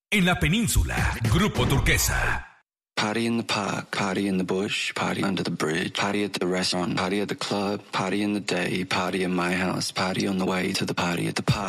En la península, Grupo Turquesa. Party in the park, party in the bush, party under the bridge, party at the restaurant, party at the club, party in the day, party in my house, party on the way to the party at the park.